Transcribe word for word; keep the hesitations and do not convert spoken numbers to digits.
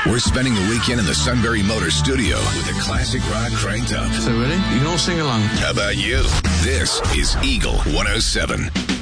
We're spending the weekend in the Sunbury Motors studio with the classic rock cranked up. So ready? You can all sing along. How about you? This is Eagle one oh seven.